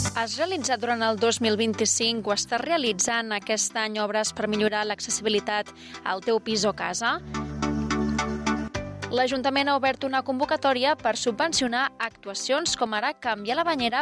Has realitzat durant el 2025 o estàs realitzant aquest any obres per millorar l'accessibilitat al teu pis o casa? L'Ajuntament ha obert una convocatòria per subvencionar actuacions com ara canviar la banyera